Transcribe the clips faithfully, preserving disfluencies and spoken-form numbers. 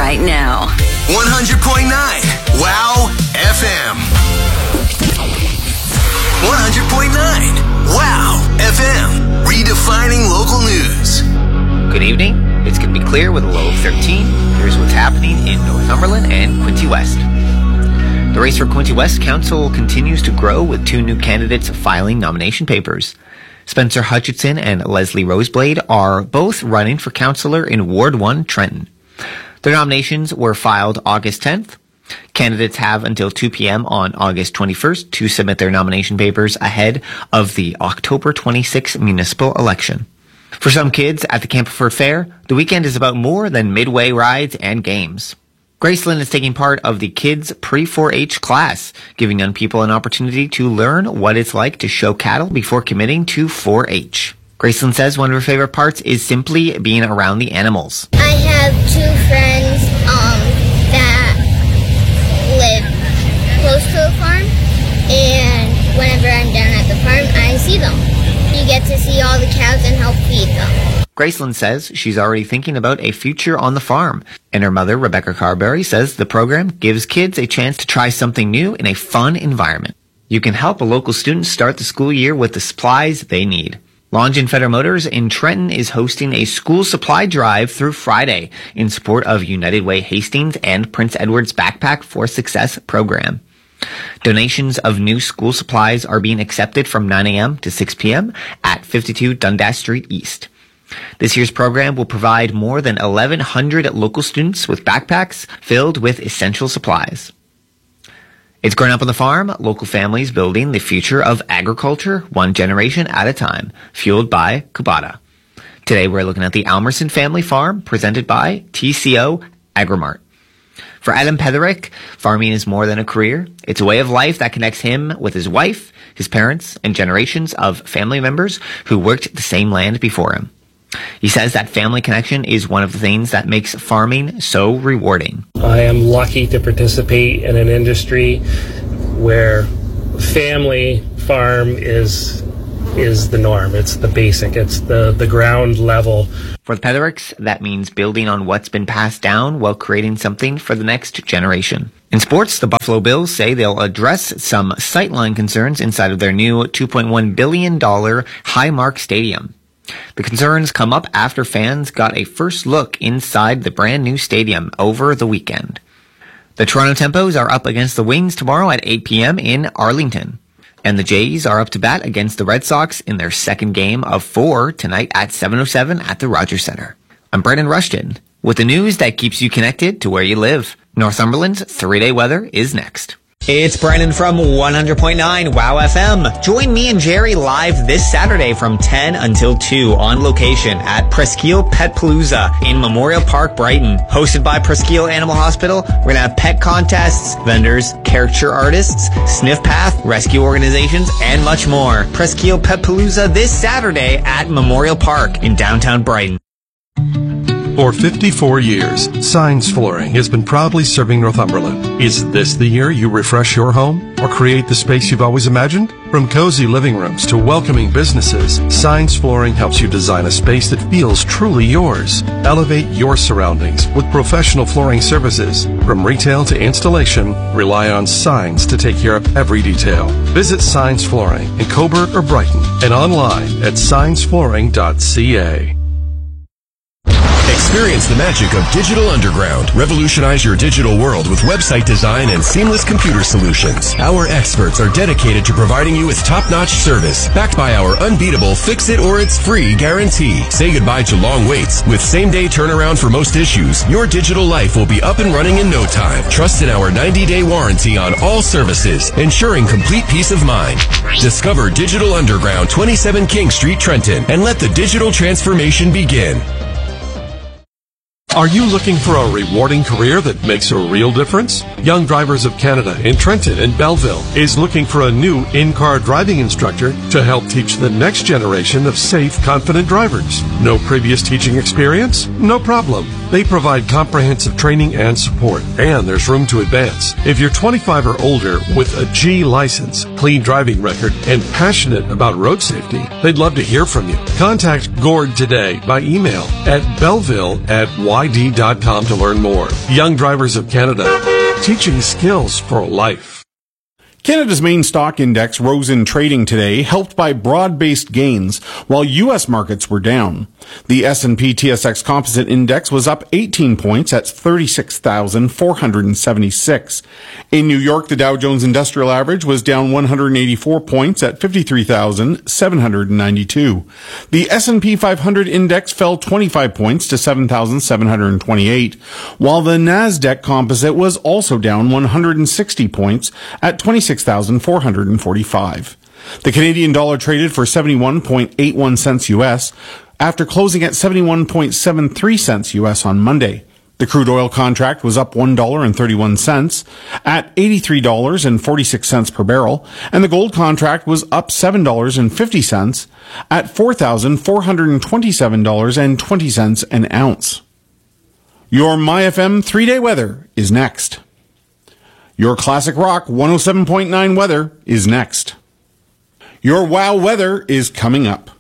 right now. one hundred point nine Wow F M. one hundred point nine Wow F M. Redefining local news. Good evening. It's going to be clear with a low of thirteen. Here's what's happening in Northumberland and Quinte West. The race for Quinte West Council continues to grow with two new candidates filing nomination papers. Spencer Hutchinson and Leslie Roseblade are both running for councillor in Ward one, Trenton. Their nominations were filed August tenth. Candidates have until two p.m. on August twenty-first to submit their nomination papers ahead of the October twenty-sixth municipal election. For some kids at the Campbellford Fair, the weekend is about more than midway rides and games. Graceland is taking part of the kids' pre four H class, giving young people an opportunity to learn what it's like to show cattle before committing to four H. Graceland says one of her favorite parts is simply being around the animals. I have two friends um, that live close to the farm, and whenever I'm down at the farm, I see them. You get to see all the cows and help feed them. Graceland says she's already thinking about a future on the farm, and her mother, Rebecca Carberry, says the program gives kids a chance to try something new in a fun environment. You can help a local student start the school year with the supplies they need. Longin Feder Motors in Trenton is hosting a school supply drive through Friday in support of United Way Hastings and Prince Edward's Backpack for Success program. Donations of new school supplies are being accepted from nine a.m. to six p.m. at fifty-two Dundas Street East. This year's program will provide more than eleven hundred local students with backpacks filled with essential supplies. It's Growing Up on the Farm, local families building the future of agriculture one generation at a time, fueled by Kubota. Today we're looking at the Almerson Family Farm, presented by T C O Agrimart. For Adam Petherick, farming is more than a career. It's a way of life that connects him with his wife, his parents, and generations of family members who worked the same land before him. He says that family connection is one of the things that makes farming so rewarding. I am lucky to participate in an industry where family farm is is the norm. It's the basic. It's the, the ground level. For the Pethericks, that means building on what's been passed down while creating something for the next generation. In sports, the Buffalo Bills say they'll address some sightline concerns inside of their new two point one billion dollars Highmark Stadium. The concerns come up after fans got a first look inside the brand new stadium over the weekend. The Toronto Tempos are up against the Wings tomorrow at eight p.m. in Arlington. And the Jays are up to bat against the Red Sox in their second game of four tonight at seven oh seven at the Rogers Centre. I'm Brendan Rushton with the news that keeps you connected to where you live. Northumberland's three-day weather is next. It's Brendan from one hundred point nine Wow F M. Join me and Jerry live this Saturday from ten until two on location at Presqu'île Pet Palooza in Memorial Park, Brighton. Hosted by Presqu'île Animal Hospital, we're going to have pet contests, vendors, caricature artists, sniff path, rescue organizations, and much more. Presqu'île Pet Palooza this Saturday at Memorial Park in downtown Brighton. For fifty-four years, Signs Flooring has been proudly serving Northumberland. Is this the year you refresh your home or create the space you've always imagined? From cozy living rooms to welcoming businesses, Signs Flooring helps you design a space that feels truly yours. Elevate your surroundings with professional flooring services. From retail to installation, rely on Signs to take care of every detail. Visit Signs Flooring in Cobourg or Brighton and online at signs flooring dot c a. Experience the magic of Digital Underground. Revolutionize your digital world with website design and seamless computer solutions. Our experts are dedicated to providing you with top-notch service, backed by our unbeatable fix-it-or-it's-free guarantee. Say goodbye to long waits. With same-day turnaround for most issues, your digital life will be up and running in no time. Trust in our ninety-day warranty on all services, ensuring complete peace of mind. Discover Digital Underground, twenty-seven King Street, Trenton, and let the digital transformation begin. Are you looking for a rewarding career that makes a real difference? Young Drivers of Canada in Trenton and Belleville is looking for a new in-car driving instructor to help teach the next generation of safe, confident drivers. No previous teaching experience? No problem. They provide comprehensive training and support, and there's room to advance. If you're twenty-five or older with a G license, clean driving record, and passionate about road safety, they'd love to hear from you. Contact Gord today by email at belleville at y d dot com to learn more. Young Drivers of Canada, teaching skills for life. Canada's main stock index rose in trading today, helped by broad-based gains, while U S markets were down. The S and P T S X Composite Index was up eighteen points at thirty-six thousand four hundred seventy-six. In New York, the Dow Jones Industrial Average was down one hundred eighty-four points at fifty-three thousand seven hundred ninety-two. The S and P five hundred Index fell twenty-five points to seven thousand seven hundred twenty-eight, while the Nasdaq Composite was also down one hundred sixty points at twenty-six thousand four hundred forty-five. The Canadian dollar traded for seventy-one point eight one cents U S after closing at seventy-one point seven three cents U S on Monday. The crude oil contract was up one dollar and thirty-one cents at eighty-three dollars and forty-six cents per barrel, and the gold contract was up seven dollars and fifty cents at four thousand four hundred twenty-seven dollars and twenty cents an ounce. Your MyFM three-day weather is next. Your Classic Rock one oh seven point nine weather is next. Your Wow weather is coming up.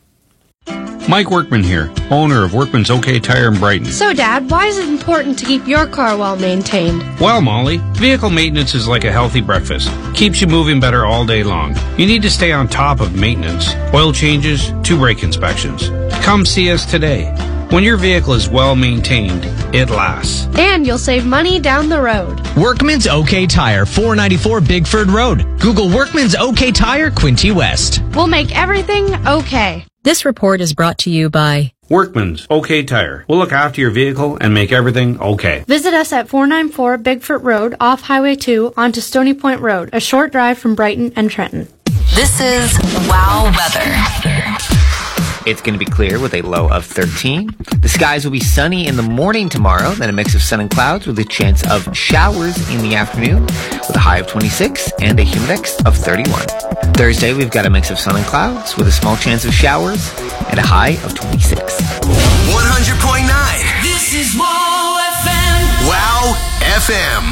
Mike Workman here, owner of Workman's OK Tire in Brighton. So, Dad, why is it important to keep your car well maintained? Well, Molly, vehicle maintenance is like a healthy breakfast. Keeps you moving better all day long. You need to stay on top of maintenance, oil changes, two brake inspections. Come see us today. When your vehicle is well maintained, it lasts. And you'll save money down the road. Workman's OK Tire, four ninety-four Bigford Road. Google Workman's OK Tire, Quinte West. We'll make everything okay. This report is brought to you by Workman's OK Tire. We'll look after your vehicle and make everything okay. Visit us at four ninety-four Bigfoot Road off Highway two onto Stony Point Road, a short drive from Brighton and Trenton. This is Wow Weather. It's going to be clear with a low of thirteen. The skies will be sunny in the morning tomorrow, then a mix of sun and clouds with a chance of showers in the afternoon with a high of twenty-six and a humidex of thirty-one. Thursday, we've got a mix of sun and clouds with a small chance of showers and a high of twenty-six. one hundred point nine. This is Wow F M. Wow F M.